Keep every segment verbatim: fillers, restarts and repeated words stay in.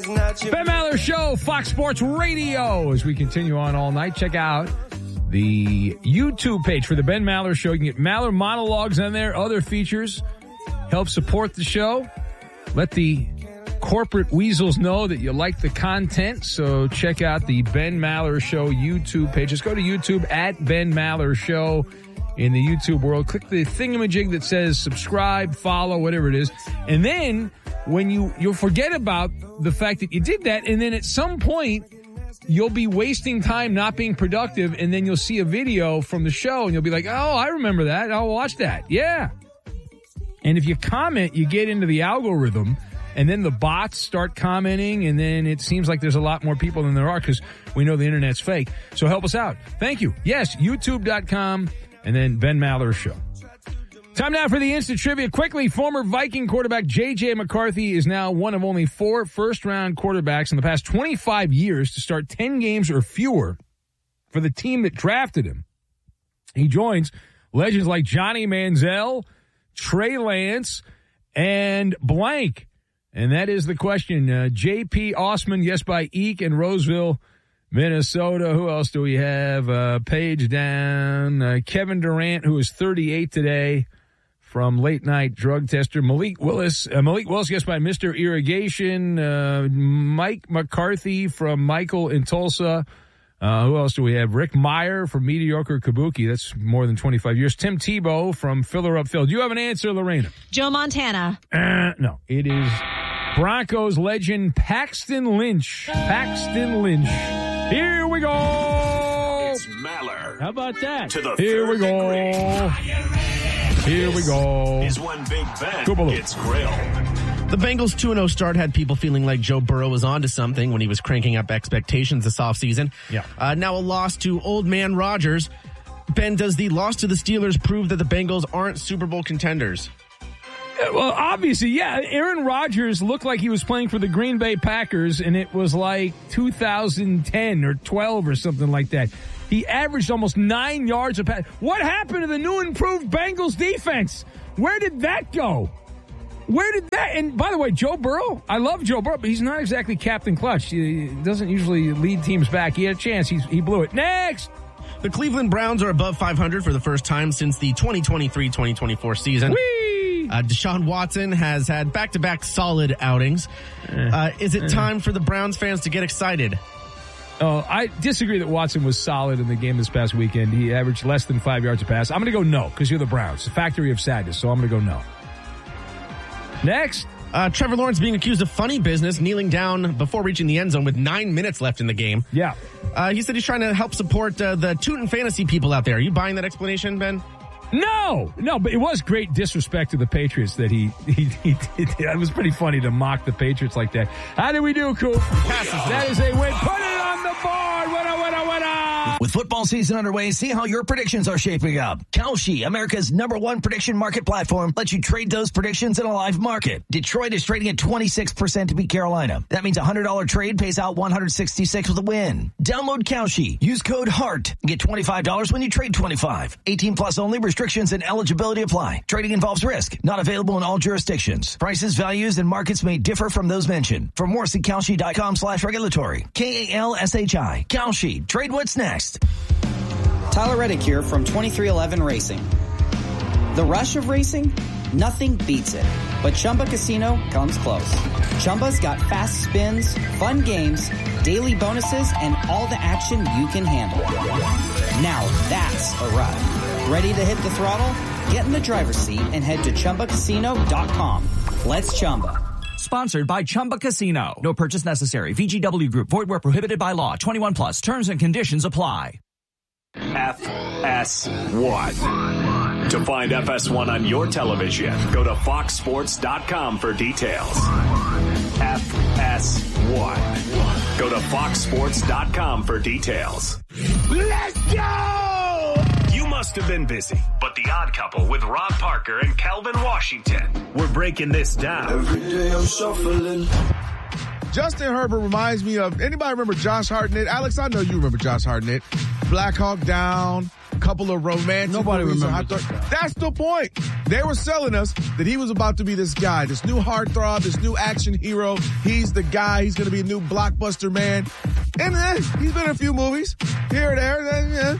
Ben Maller Show, Fox Sports Radio. As we continue on all night, check out the YouTube page for the Ben Maller Show. You can get Maller monologues on there, other features. Help support the show. Let the corporate weasels know that you like the content. So check out the Ben Maller Show YouTube page. Just go to YouTube at Ben Maller Show in the YouTube world. Click the thingamajig that says subscribe, follow, whatever it is. And then when you, you'll forget about the fact that you did that. And then at some point, you'll be wasting time not being productive. And then you'll see a video from the show and you'll be like, oh, I remember that. I'll watch that. Yeah. And if you comment, you get into the algorithm. And then the bots start commenting, and then it seems like there's a lot more people than there are because we know the internet's fake. So help us out. Thank you. Yes, YouTube dot com, and then Ben Maller Show. Time now for the instant trivia. Quickly, former Viking quarterback J J McCarthy is now one of only four first-round quarterbacks in the past twenty-five years to start ten games or fewer for the team that drafted him. He joins legends like Johnny Manziel, Trey Lance, and blank. And that is the question. Uh, J P Osman, yes, by Eek in Roseville, Minnesota. Who else do we have? Uh, page down. Uh, Kevin Durant, who is thirty-eight today from late night drug tester. Malik Willis, uh, Malik Willis, yes, by Mister Irrigation. Uh, Mike McCarthy from Michael in Tulsa. Uh, who else do we have? Rick Meyer from Mediocre Kabuki. That's more than twenty-five years. Tim Tebow from Filler Up Phil. Do you have an answer, Lorena? Joe Montana. Uh, no, it is Broncos legend Paxton Lynch. Paxton Lynch. Here we go. It's Maller. How about that? To the Here we go. Degree. Here we go. Is when Big Ben Kubaloo. gets grilled. The Bengals' two and oh start had people feeling like Joe Burrow was onto something when he was cranking up expectations this offseason. Yeah. Uh, now a loss to Old Man Rodgers. Ben, does the loss to the Steelers prove that the Bengals aren't Super Bowl contenders? Well, obviously, yeah. Aaron Rodgers looked like he was playing for the Green Bay Packers, and it was like two thousand ten or twelve or something like that. He averaged almost nine yards a pass. What happened to the new improved Bengals defense? Where did that go? Where did that? And by the way, Joe Burrow, I love Joe Burrow, but he's not exactly Captain Clutch. He doesn't usually lead teams back. He had a chance. He's, he blew it. Next. The Cleveland Browns are above five hundred for the first time since the twenty twenty-three twenty twenty-four season. Whee! Uh, Deshaun Watson has had back-to-back solid outings. Uh, is it time for the Browns fans to get excited? Oh, I disagree that Watson was solid in the game this past weekend. He averaged less than five yards a pass. I'm going to go no because you're the Browns. The factory of sadness, so I'm going to go no. Next. Uh, Trevor Lawrence being accused of funny business, kneeling down before reaching the end zone with nine minutes left in the game. Yeah. Uh, he said he's trying to help support uh, the Tootin' Fantasy people out there. Are you buying that explanation, Ben? No, no, but it was great disrespect to the Patriots that he, he, he did. It was pretty funny to mock the Patriots like that. How did we do, Coop? Passes. That is a win. Put it on the board. Winner, winner, winner. With football season underway, see how your predictions are shaping up. Kalshi, America's number one prediction market platform, lets you trade those predictions in a live market. Detroit is trading at twenty-six percent to beat Carolina. That means a one hundred dollars trade pays out one hundred sixty-six with a win. Download Kalshi. Use code HEART. Get twenty-five dollars when you trade twenty-five. eighteen plus only. Restrictions and eligibility apply. Trading involves risk. Not available in all jurisdictions. Prices, values, and markets may differ from those mentioned. For more, see Kalshi.com slash regulatory. K A L S H I. Kalshi. Trade what's next. Tyler Reddick here from twenty-three eleven Racing. The rush of racing? Nothing beats it. But Chumba Casino comes close. Chumba's got fast spins, fun games, daily bonuses, and all the action you can handle. Now that's a ride. Ready to hit the throttle? Get in the driver's seat and head to Chumba Casino dot com. Let's Chumba. Sponsored by Chumba Casino. No purchase necessary. V G W Group. Void where prohibited by law. twenty-one plus. Terms and conditions apply. F S one. To find F S one on your television, go to fox sports dot com for details. F S one. Go to fox sports dot com for details. Let's go! You must have been busy, but The Odd Couple with Rob Parker and Calvin Washington, we're breaking this down. Every day I'm shuffling. Justin Herbert reminds me of, anybody remember Josh Hartnett? Alex, I know you remember Josh Hartnett. Black Hawk Down, couple of romantic Nobody movies. remembers that. That's the point. They were selling us that he was about to be this guy, this new heartthrob, this new action hero. He's the guy. He's going to be a new blockbuster man. And then he's been in a few movies here and there. Then, yeah.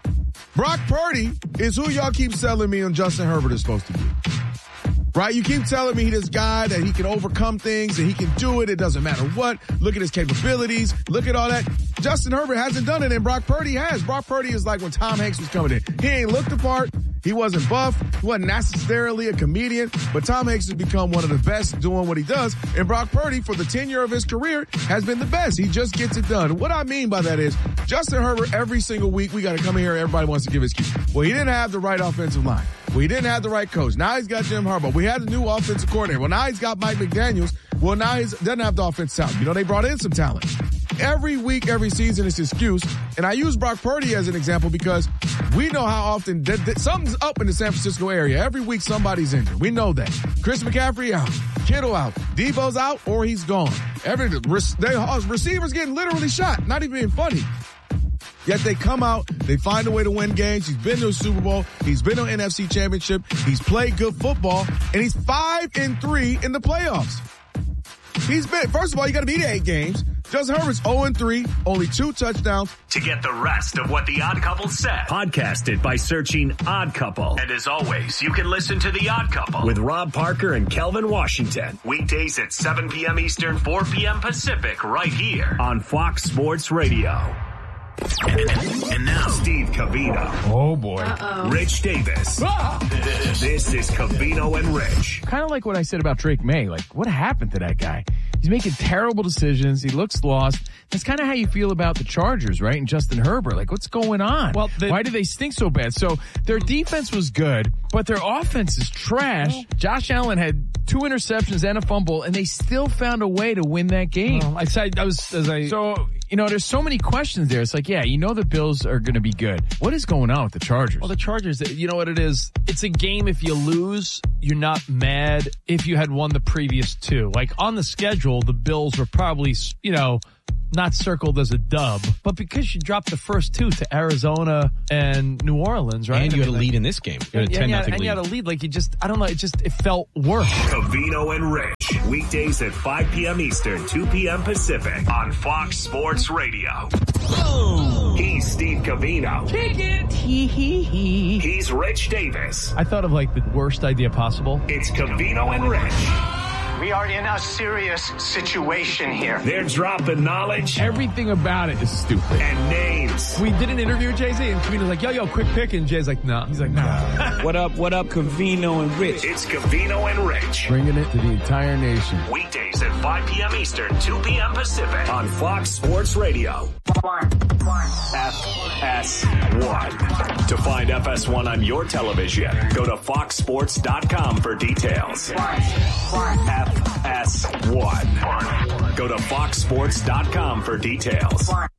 Brock Purdy is who y'all keep selling me on Justin Herbert is supposed to be. Right? You keep telling me he's this guy that he can overcome things and he can do it. It doesn't matter what. Look at his capabilities. Look at all that. Justin Herbert hasn't done it, and Brock Purdy has. Brock Purdy is like when Tom Hanks was coming in. He ain't looked the part. He wasn't buff. He wasn't necessarily a comedian, but Tom Hanks has become one of the best doing what he does. And Brock Purdy, for the tenure of his career, has been the best. He just gets it done. What I mean by that is Justin Herbert, every single week, we got to come in here. Everybody wants to give his cue. Well, he didn't have the right offensive line. Well, he didn't have the right coach. Now he's got Jim Harbaugh. We had a new offensive coordinator. Well, now he's got Mike McDaniels. Well, now he doesn't have the offensive talent. You know, they brought in some talent. Every week, every season is excuse. And I use Brock Purdy as an example because we know how often th- th- something's up in the San Francisco area. Every week somebody's injured. We know that. Chris McCaffrey out. Kittle out. Debo's out or he's gone. Every they, receivers getting literally shot. Not even being funny. Yet they come out, they find a way to win games. He's been to a Super Bowl. He's been to an N F C championship. He's played good football. And he's five and three in the playoffs. He's been, first of all, you got to beat eight games. Justin Herbert's oh and three, only two touchdowns. To get the rest of what The Odd Couple said, podcast it by searching Odd Couple. And as always, you can listen to The Odd Couple with Rob Parker and Kelvin Washington. Weekdays at seven p.m. Eastern, four p.m. Pacific, right here on Fox Sports Radio. And, and now, Steve Covino. Oh, boy. Uh-oh. Rich Davis. Ah! This is Covino and Rich. Kind of like what I said about Drake May. Like, what happened to that guy? He's making terrible decisions. He looks lost. That's kind of how you feel about the Chargers, right? And Justin Herbert. Like, what's going on? Well, the, why do they stink so bad? So their defense was good, but their offense is trash. Well, Josh Allen had two interceptions and a fumble, and they still found a way to win that game. Well, I said, I was, as I, so, you know, there's so many questions there. It's like, yeah, you know the Bills are going to be good. What is going on with the Chargers? Well, the Chargers, you know what it is? It's a game if you lose, you're not mad if you had won the previous two. Like, on the schedule, the Bills were probably, you know, not circled as a dub, but because you dropped the first two to Arizona and New Orleans, right? And you I had mean, a lead like, in this game. You had a and, ten and, you nothing had, and lead. you had a lead. Like, you just, I don't know, it just, it felt worse. Covino and Rich. Weekdays at five p.m. Eastern, two p.m. Pacific on Fox Sports Radio. Oh. He's Steve Covino. Take it. Hee hee hee. He's Rich Davis. I thought of like the worst idea possible. It's Covino and Rich. We are in a serious situation here. They're dropping knowledge. Everything about it is stupid. And names. We did an interview with Jay-Z, and Covino's like, yo, yo, quick pick, and Jay's like, no. Nah. He's like, nah. What up, what up, Covino and Rich? It's Covino and Rich. Bringing it to the entire nation. Weekdays at five p.m. Eastern, two p.m. Pacific on Fox Sports Radio. One. One. F S one. To find F S one on your television, go to fox sports dot com for details. One. One. F S one. Go to fox sports dot com for details. One.